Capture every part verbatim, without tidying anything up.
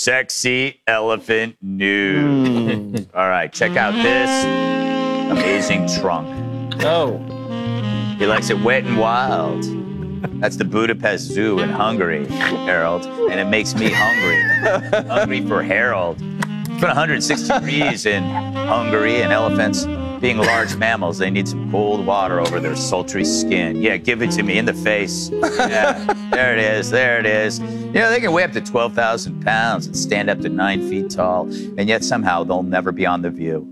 Sexy elephant news. Mm. All right, check out this amazing trunk. Oh. He likes it wet and wild. That's the Budapest Zoo in Hungary, Harold. And it makes me hungry. Hungry for Harold. It's been one hundred six degrees in Hungary, and elephants, being large mammals, they need some cold water over their sultry skin. Yeah, give it to me in the face. Yeah, there it is, there it is. You know, they can weigh up to twelve thousand pounds and stand up to nine feet tall, and yet somehow they'll never be on The View.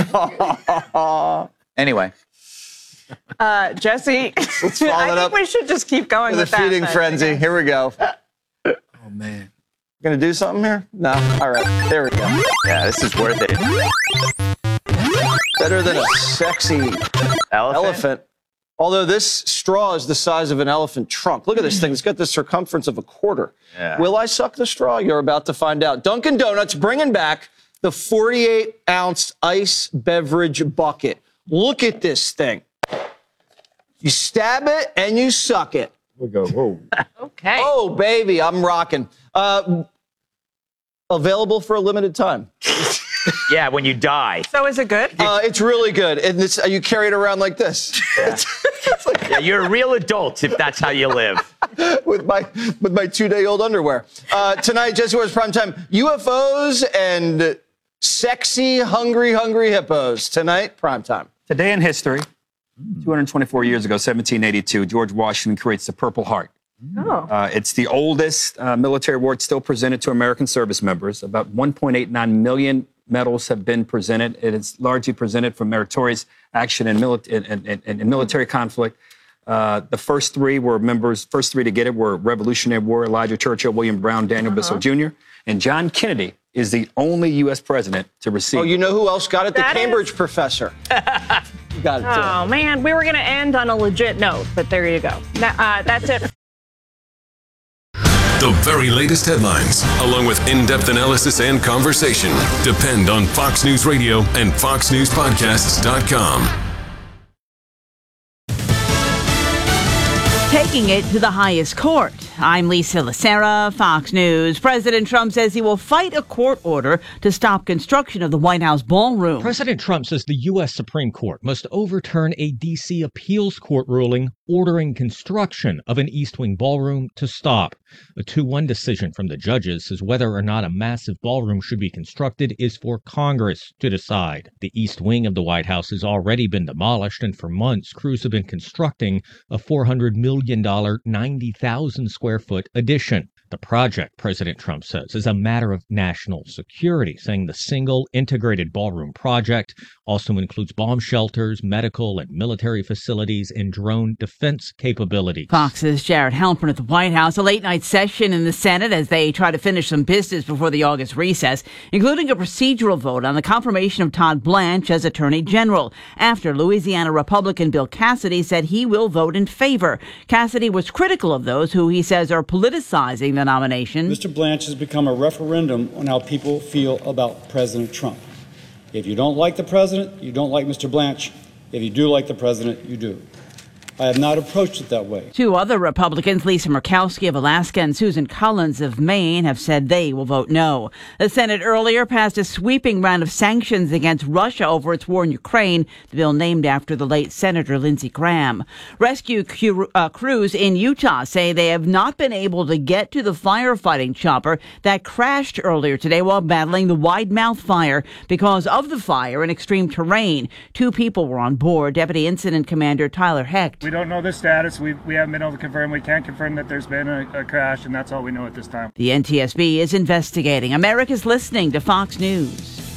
Anyway. Uh, Jesse, Let's follow I it think up we should just keep going with with a feeding that, frenzy. Here we go. Oh, man. Gonna do something here? No. All right. There we go. Yeah, this is worth it. Better than a sexy Elephant? elephant. Although this straw is the size of an elephant trunk. Look at this thing. It's got the circumference of a quarter. Yeah. Will I suck the straw? You're about to find out. Dunkin' Donuts bringing back the forty-eight ounce ice beverage bucket. Look at this thing. You stab it and you suck it. We'll go, whoa. Okay. Oh, baby, I'm rocking. Uh, available for a limited time. Yeah, when you die. So is it good? Uh, it's really good. And it's, you carry it around like this. Yeah. Yeah, you're a real adult if that's how you live. with my with my two-day-old underwear. Uh, tonight, Jesse Watters Primetime, U F Os and sexy, hungry, hungry hippos. Tonight, primetime. Today in history, two hundred twenty-four years ago, seventeen eighty-two, George Washington creates the Purple Heart. Oh. Uh, it's the oldest uh, military award still presented to American service members. About one point eight nine million medals have been presented. It is largely presented for meritorious action in, mili- in, in, in, in military conflict. Uh, the first three were members, first three to get it were Revolutionary War, Elijah Churchill, William Brown, Daniel uh-huh. Bissell Junior And John Kennedy is the only U S president to receive. Oh, you know who else got it? That the Cambridge is... professor. You got it, too. Oh, man, we were going to end on a legit note, but there you go. That, uh, that's it. The very latest headlines, along with in-depth analysis and conversation, depend on Fox News Radio and fox news podcasts dot com. Taking it to the highest court. I'm Lisa Lacera, Fox News. President Trump says he will fight a court order to stop construction of the White House ballroom. President Trump says the U S Supreme Court must overturn a D C appeals court ruling ordering construction of an East Wing ballroom to stop. A two one decision from the judges says whether or not a massive ballroom should be constructed is for Congress to decide. The East Wing of the White House has already been demolished, and for months, crews have been constructing a four hundred million dollars, ninety thousand square foot addition. The project, President Trump says, is a matter of national security, saying the single integrated ballroom project also includes bomb shelters, medical and military facilities, and drone defense capabilities. Fox's Jared Halpern at the White House, a late-night session in the Senate as they try to finish some business before the August recess, including a procedural vote on the confirmation of Todd Blanche as Attorney General, after Louisiana Republican Bill Cassidy said he will vote in favor. Cassidy was critical of those who he says are politicizing the nomination. Mister Blanche has become a referendum on how people feel about President Trump. If you don't like the president, you don't like Mister Blanche. If you do like the president, you do. I have not approached it that way. Two other Republicans, Lisa Murkowski of Alaska and Susan Collins of Maine, have said they will vote no. The Senate earlier passed a sweeping round of sanctions against Russia over its war in Ukraine, the bill named after the late Senator Lindsey Graham. Rescue crew, uh, crews in Utah say they have not been able to get to the firefighting chopper that crashed earlier today while battling the Wide Mouth fire because of the fire in extreme terrain. Two people were on board. Deputy Incident Commander Tyler Hecht. We don't know the status. We we haven't been able to confirm. We can't confirm that there's been a, a crash, and that's all we know at this time. The N T S B is investigating. America's listening to Fox News.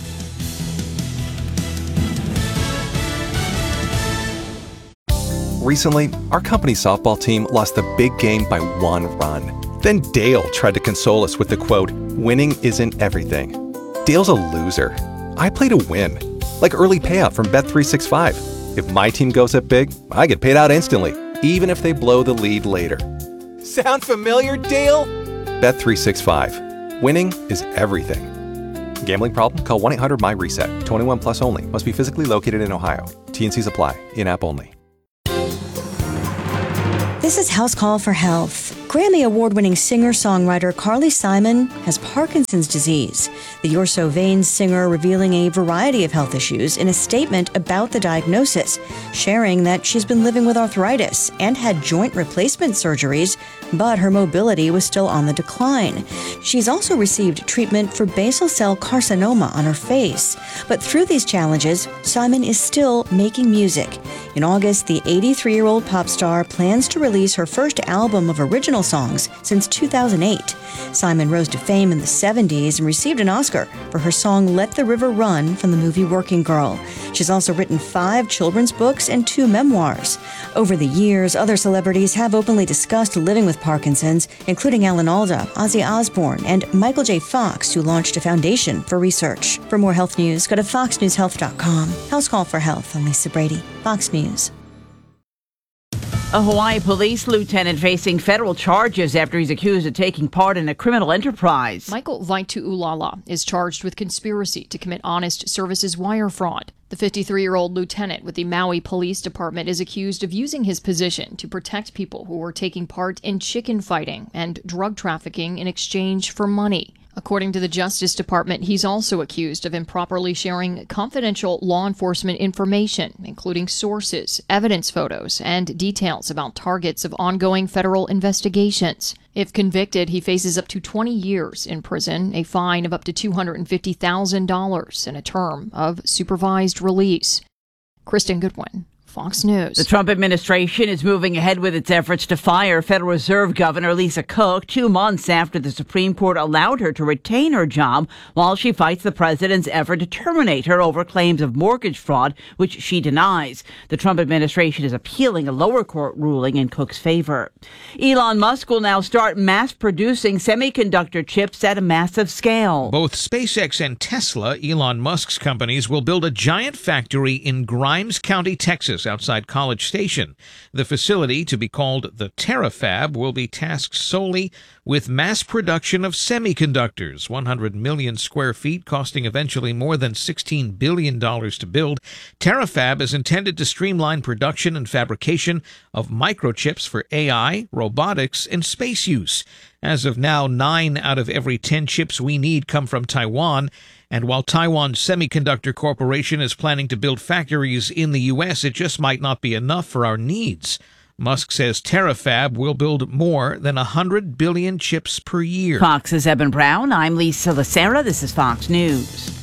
Recently, our company's softball team lost the big game by one run. Then Dale tried to console us with the quote, "Winning isn't everything." Dale's a loser. I play to win, like early payout from Bet three sixty-five. If my team goes up big, I get paid out instantly, even if they blow the lead later. Sound familiar, Dale? Bet three sixty-five. Winning is everything. Gambling problem? Call one eight hundred M Y reset. twenty-one plus only. Must be physically located in Ohio. T and Cs apply. In-app only. This is House Call for Health. Grammy Award-winning singer-songwriter Carly Simon has Parkinson's disease. The You're So Vain singer revealing a variety of health issues in a statement about the diagnosis, sharing that she's been living with arthritis and had joint replacement surgeries, but her mobility was still on the decline. She's also received treatment for basal cell carcinoma on her face. But through these challenges, Simon is still making music. In August, the eighty-three-year-old pop star plans to release her first album of original songs since two thousand eight. Simon rose to fame in the seventies and received an Oscar for her song Let the River Run from the movie Working Girl. She's also written five children's books and two memoirs. Over the years, other celebrities have openly discussed living with Parkinson's, including Alan Alda, Ozzy Osbourne, and Michael J. Fox, who launched a foundation for research. For more health news, go to fox news health dot com. House Call for Health. I'm Lisa Brady, Fox News. A Hawaii police lieutenant facing federal charges after he's accused of taking part in a criminal enterprise. Michael Vaitu'ulala is charged with conspiracy to commit honest services wire fraud. The fifty-three-year-old lieutenant with the Maui Police Department is accused of using his position to protect people who were taking part in chicken fighting and drug trafficking in exchange for money. According to the Justice Department, he's also accused of improperly sharing confidential law enforcement information, including sources, evidence photos, and details about targets of ongoing federal investigations. If convicted, he faces up to twenty years in prison, a fine of up to two hundred fifty thousand dollars, and a term of supervised release. Kristen Goodwin, Fox News. The Trump administration is moving ahead with its efforts to fire Federal Reserve Governor Lisa Cook two months after the Supreme Court allowed her to retain her job while she fights the president's effort to terminate her over claims of mortgage fraud, which she denies. The Trump administration is appealing a lower court ruling in Cook's favor. Elon Musk will now start mass producing semiconductor chips at a massive scale. Both SpaceX and Tesla, Elon Musk's companies, will build a giant factory in Grimes County, Texas, outside College Station. The facility, to be called the TerraFab, will be tasked solely with mass production of semiconductors, one hundred million square feet, costing eventually more than sixteen billion dollars to build. TerraFab is intended to streamline production and fabrication of microchips for A I, robotics, and space use. As of now, nine out of every ten chips we need come from Taiwan. And while Taiwan Semiconductor Corporation is planning to build factories in the U S, it just might not be enough for our needs. Musk says TerraFab will build more than one hundred billion chips per year. Fox's Eben Brown. I'm Lisa Lacera. This is Fox News.